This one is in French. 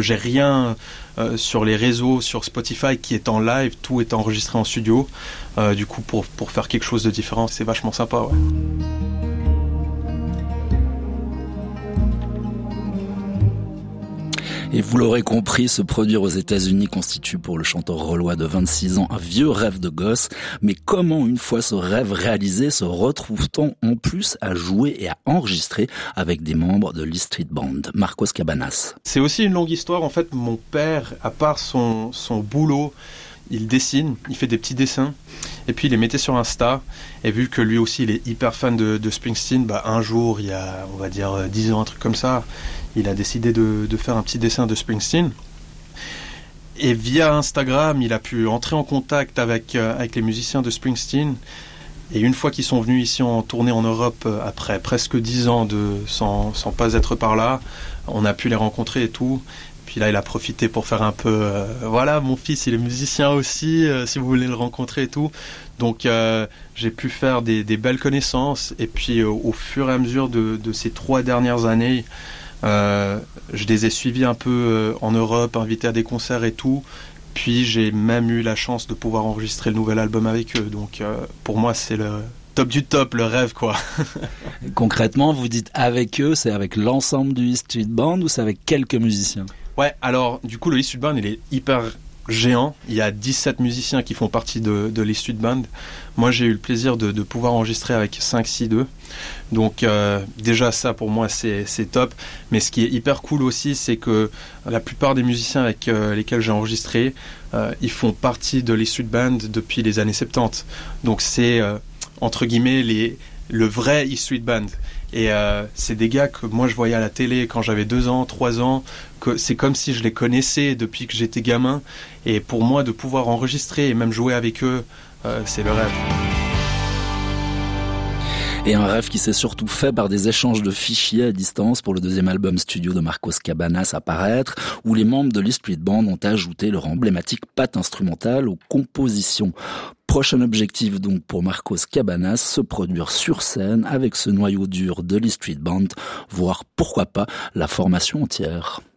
que j'ai rien sur les réseaux, sur Spotify qui est en live, tout est enregistré en studio. Du coup, pour faire quelque chose de différent, c'est vachement sympa. Ouais. Et vous l'aurez compris, se produire aux États-Unis constitue pour le chanteur rolois de 26 ans un vieux rêve de gosse. Mais comment, une fois ce rêve réalisé, se retrouve-t-on en plus à jouer et à enregistrer avec des membres de l'E Street Band? Marcos Cabanas. C'est aussi une longue histoire. En fait, mon père, à part son boulot, il dessine, il fait des petits dessins et puis il les mettait sur Insta. Et vu que lui aussi il est hyper fan de Springsteen, un jour, il y a on va dire 10 ans, un truc comme ça, il a décidé de faire un petit dessin de Springsteen. Et via Instagram, il a pu entrer en contact avec les musiciens de Springsteen. Et une fois qu'ils sont venus ici en tournée en Europe, après presque 10 ans sans pas être par là, on a pu les rencontrer et tout. Puis là, il a profité pour faire un peu... voilà, mon fils, il est musicien aussi, si vous voulez le rencontrer et tout. Donc, j'ai pu faire des belles connaissances. Et puis, au fur et à mesure de ces 3 dernières années, je les ai suivis un peu en Europe, invités à des concerts et tout. Puis, j'ai même eu la chance de pouvoir enregistrer le nouvel album avec eux. Donc, pour moi, c'est le... top du top, le rêve, quoi. Concrètement, vous dites avec eux, c'est avec l'ensemble du E Street Band ou c'est avec quelques musiciens? Ouais, alors du coup le E Street Band il est hyper géant, il y a 17 musiciens qui font partie de l'E Street Band. Moi j'ai eu le plaisir de pouvoir enregistrer avec 5-6 donc déjà ça pour moi c'est top, mais ce qui est hyper cool aussi c'est que la plupart des musiciens avec lesquels j'ai enregistré ils font partie de l'E Street Band depuis les années 70, donc c'est entre guillemets le vrai E Street Band. Et c'est des gars que moi je voyais à la télé quand j'avais 2 ans, 3 ans, que c'est comme si je les connaissais depuis que j'étais gamin. Et pour moi de pouvoir enregistrer et même jouer avec eux, c'est le rêve. Et un rêve qui s'est surtout fait par des échanges de fichiers à distance pour le 2e album studio de Marcos Cabanas à paraître, où les membres de l'E Street Band ont ajouté leur emblématique patte instrumentale aux compositions. Prochain objectif donc pour Marcos Cabanas, se produire sur scène avec ce noyau dur de l'E Street Band, voire pourquoi pas la formation entière.